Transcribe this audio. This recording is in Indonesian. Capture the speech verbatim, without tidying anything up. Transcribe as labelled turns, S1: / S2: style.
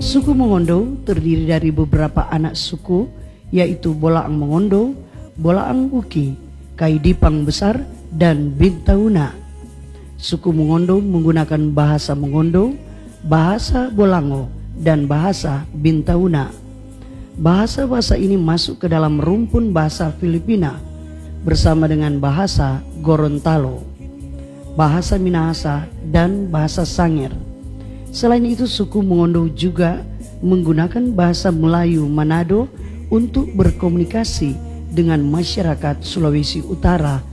S1: Suku Mongondo terdiri dari beberapa anak suku, yaitu Bolaang Mongondo, Bolaang Uki, Kaidipang Besar, dan Bintauna. Suku Mongondo menggunakan bahasa Mongondo, bahasa Bolango, dan bahasa Bintauna. Bahasa-bahasa ini masuk ke dalam rumpun bahasa Filipina bersama dengan bahasa Gorontalo, bahasa Minahasa, dan bahasa Sangir. Selain itu, suku Mongondo juga menggunakan bahasa Melayu Manado untuk berkomunikasi dengan masyarakat Sulawesi Utara